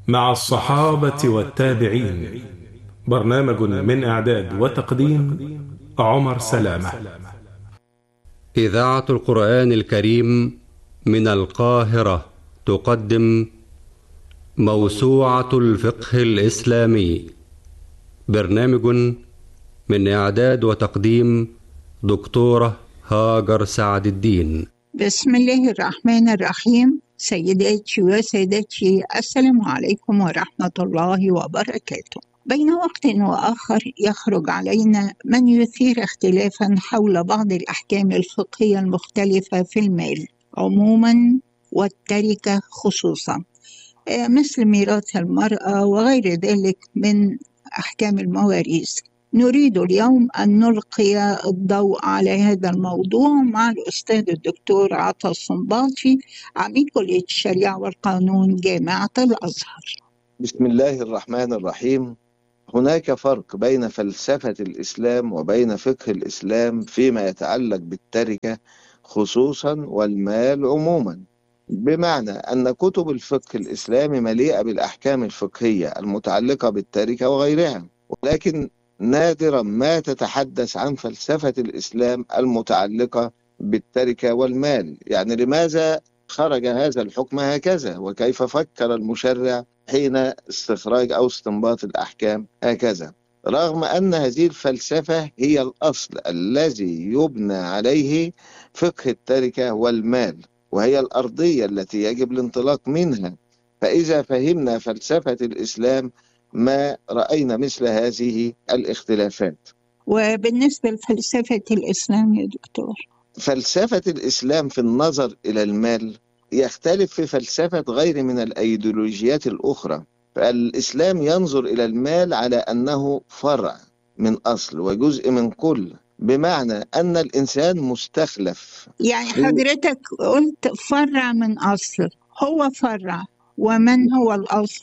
مع الصحابة والتابعين. برنامج من إعداد وتقديم عمر سلامة. إذاعة القرآن الكريم من القاهرة تقدم موسوعة الفقه الإسلامي. برنامج من إعداد وتقديم دكتورة هاجر سعد الدين. بسم الله الرحمن الرحيم. سيداتي وسادتي، السلام عليكم ورحمة الله وبركاته. بين وقت وآخر يخرج علينا من يثير اختلافا حول بعض الأحكام الفقهية المختلفة في المال عموما والتركة خصوصا، مثل ميراث المرأة وغير ذلك من أحكام المواريث. نريد اليوم أن نلقي الضوء على هذا الموضوع مع الأستاذ الدكتور عطا الصنباطي، عميد كلية الشريعة والقانون جامعة الأزهر. بسم الله الرحمن الرحيم. هناك فرق بين فلسفة الإسلام وبين فقه الإسلام فيما يتعلق بالتركة خصوصا والمال عموما، بمعنى أن كتب الفقه الإسلامي مليئة بالأحكام الفقهية المتعلقة بالتركة وغيرها، ولكن نادرا ما تتحدث عن فلسفة الإسلام المتعلقة بالتركة والمال. يعني لماذا خرج هذا الحكم هكذا، وكيف فكر المشرع حين استخراج أو استنباط الأحكام هكذا، رغم أن هذه الفلسفة هي الأصل الذي يبنى عليه فقه التركة والمال، وهي الأرضية التي يجب الانطلاق منها. فإذا فهمنا فلسفة الإسلام ما رأينا مثل هذه الاختلافات. وبالنسبة لفلسفة الإسلام يا دكتور، فلسفة الإسلام في النظر إلى المال يختلف في فلسفة غير من الأيديولوجيات الأخرى. فالإسلام ينظر إلى المال على أنه فرع من أصل وجزء من كل، بمعنى أن الإنسان مستخلف. يعني حضرتك قلت فرع من أصل، هو فرع ومن هو الأصل؟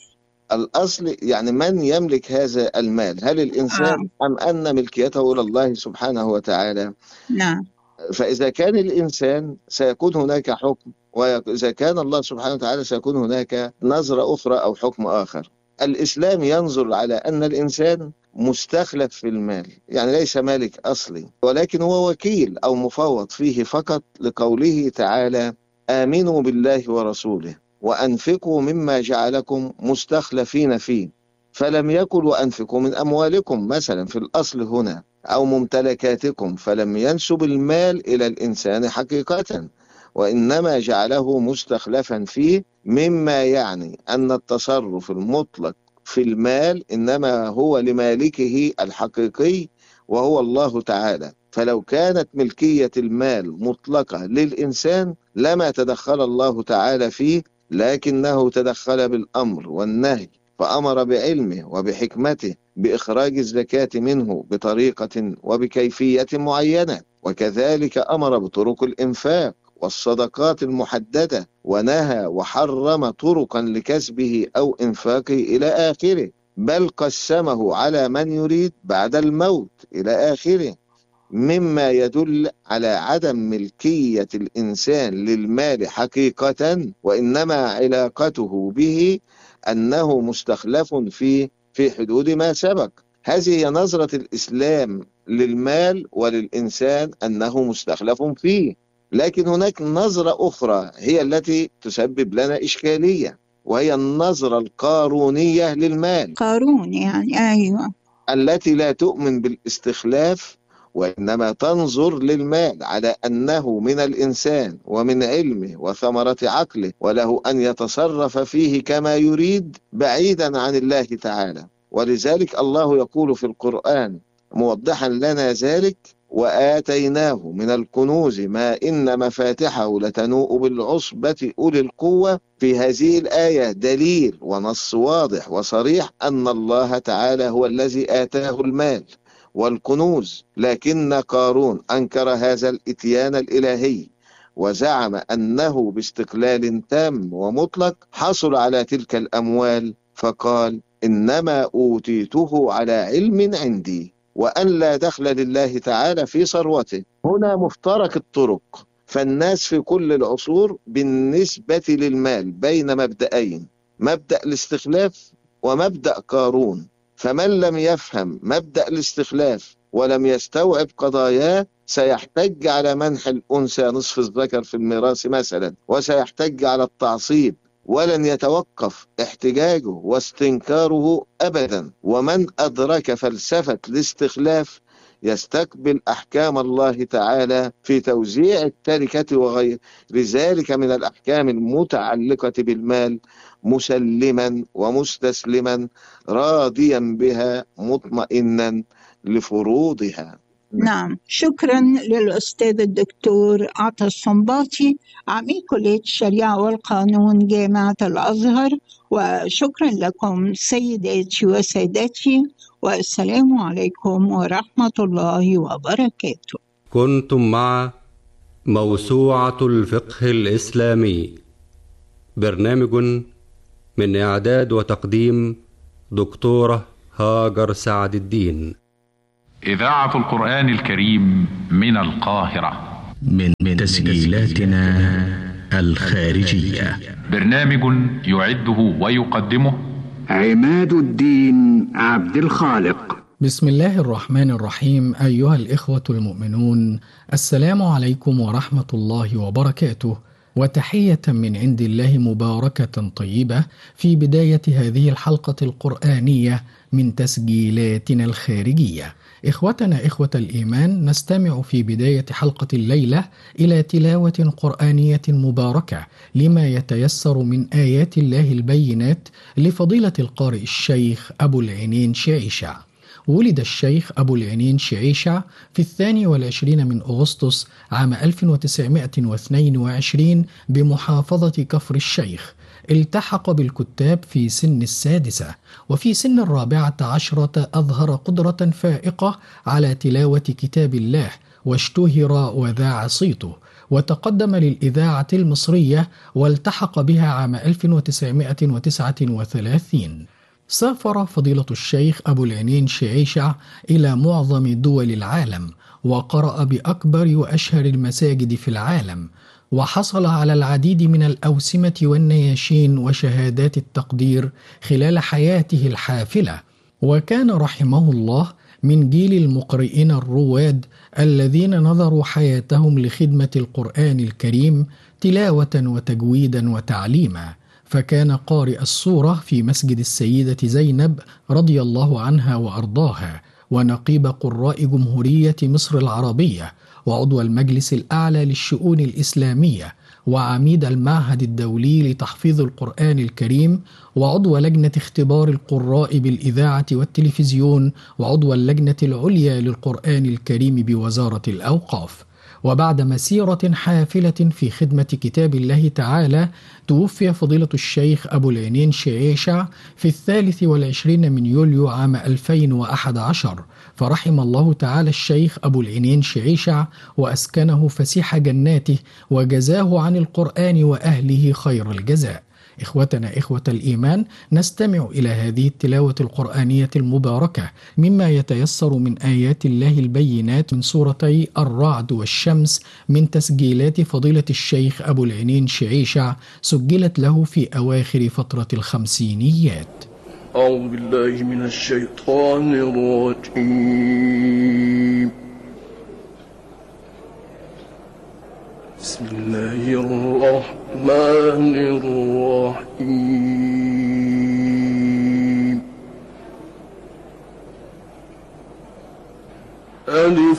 الأصل يعني من يملك هذا المال، هل الإنسان أم أن ملكيته إلى الله سبحانه وتعالى؟ نعم. فإذا كان الإنسان سيكون هناك حكم، وإذا كان الله سبحانه وتعالى سيكون هناك نظرة أخرى أو حكم آخر. الإسلام ينظر على أن الإنسان مستخلف في المال، يعني ليس مالك أصلي، ولكن هو وكيل أو مفوض فيه فقط، لقوله تعالى: آمنوا بالله ورسوله وأنفقوا مما جعلكم مستخلفين فيه، فلم يقل وأنفقوا من أموالكم مثلا في الأصل هنا أو ممتلكاتكم، فلم ينسب المال إلى الإنسان حقيقة، وإنما جعله مستخلفا فيه، مما يعني أن التصرف المطلق في المال إنما هو لمالكه الحقيقي وهو الله تعالى. فلو كانت ملكية المال مطلقة للإنسان لما تدخل الله تعالى فيه، لكنه تدخل بالأمر والنهي، فأمر بعلمه وبحكمته بإخراج الزكاة منه بطريقة وبكيفية معينة، وكذلك أمر بطرق الإنفاق والصدقات المحددة، ونهى وحرم طرقا لكسبه أو إنفاقه إلى آخره، بل قسمه على من يريد بعد الموت إلى آخره، مما يدل على عدم ملكية الإنسان للمال حقيقة، وإنما علاقته به أنه مستخلف فيه في حدود ما سبق. هذه هي نظرة الإسلام للمال وللإنسان، أنه مستخلف فيه. لكن هناك نظرة أخرى هي التي تسبب لنا إشكالية، وهي النظرة القارونية للمال. قارون يعني، أيوة، التي لا تؤمن بالاستخلاف، وإنما تنظر للمال على أنه من الإنسان ومن علمه وثمرة عقله، وله أن يتصرف فيه كما يريد بعيدا عن الله تعالى. ولذلك الله يقول في القرآن موضحا لنا ذلك: وآتيناه من الكنوز ما إن مفاتحه لتنوء بالعصبة أولي القوة. في هذه الآية دليل ونص واضح وصريح أن الله تعالى هو الذي آتاه المال والكنوز، لكن قارون أنكر هذا الإتيان الإلهي، وزعم أنه باستقلال تام ومطلق حصل على تلك الأموال، فقال: إنما أوتيته على علم عندي، وأن لا دخل لله تعالى في ثروته. هنا مفترق الطرق، فالناس في كل العصور بالنسبة للمال بين مبدأين: مبدأ الاستخلاف ومبدأ قارون. فمن لم يفهم مبدأ الاستخلاف ولم يستوعب قضاياه سيحتج على منح الأنثى نصف الذكر في الميراث مثلا، وسيحتج على التعصيب، ولن يتوقف احتجاجه واستنكاره أبدا. ومن أدرك فلسفة الاستخلاف يستقبل أحكام الله تعالى في توزيع التركة وغير ذلك من الأحكام المتعلقة بالمال مسلما ومستسلما راضيا بها مطمئنا لفروضها. نعم، شكرا للأستاذ الدكتور عطا الصنباطي عميد كلية الشريعة والقانون جامعة الأزهر، وشكرا لكم سيداتي وسادتي، والسلام عليكم ورحمة الله وبركاته. كنتم مع موسوعة الفقه الإسلامي، برنامج من إعداد وتقديم دكتورة هاجر سعد الدين. إذاعة القرآن الكريم من القاهرة، من تسجيلاتنا الخارجية. برنامج يعده ويقدمه عماد الدين عبد الخالق. بسم الله الرحمن الرحيم. أيها الإخوة المؤمنون، السلام عليكم ورحمة الله وبركاته، وتحية من عند الله مباركة طيبة في بداية هذه الحلقة القرآنية من تسجيلاتنا الخارجية. إخوتنا إخوة الإيمان، نستمع في بداية حلقة الليلة إلى تلاوة قرآنية مباركة لما يتيسر من آيات الله البينات لفضيلة القارئ الشيخ أبو العينين شعيشع. ولد الشيخ أبو العينين شعيشع في 22 من أغسطس عام 1922 بمحافظة كفر الشيخ. التحق بالكتاب في سن 6، وفي سن 14 أظهر قدرة فائقة على تلاوة كتاب الله واشتهر وذاع صيته، وتقدم للإذاعة المصرية والتحق بها عام 1939. سافر فضيلة الشيخ أبو العينين شعيشع إلى معظم دول العالم، وقرأ بأكبر وأشهر المساجد في العالم، وحصل على العديد من الأوسمة والنياشين وشهادات التقدير خلال حياته الحافلة. وكان رحمه الله من جيل المقرئين الرواد الذين نظروا حياتهم لخدمة القرآن الكريم تلاوة وتجويدا وتعليما. فكان قارئ السورة في مسجد السيدة زينب رضي الله عنها وأرضاها، ونقيب قراء جمهورية مصر العربية، وعضو المجلس الأعلى للشؤون الإسلامية، وعميد المعهد الدولي لتحفيظ القرآن الكريم، وعضو لجنة اختبار القراء بالإذاعة والتلفزيون، وعضو اللجنة العليا للقرآن الكريم بوزارة الأوقاف. وبعد مسيرة حافلة في خدمة كتاب الله تعالى، توفي فضيلة الشيخ أبو العينين شعيشع في 23 من يوليو عام 2011، فرحم الله تعالى الشيخ أبو العينين شعيشع وأسكنه فسيح جناته، وجزاه عن القرآن وأهله خير الجزاء. إخوتنا إخوة الإيمان، نستمع إلى هذه التلاوة القرآنية المباركة مما يتيسر من آيات الله البينات من سورتي الرعد والشمس من تسجيلات فضيلة الشيخ أبو العينين شعيشع، سجلت له في أواخر فترة الخمسينيات. أعوذ بالله من الشيطان الرجيم. بسم الله الرحمن الرحيم.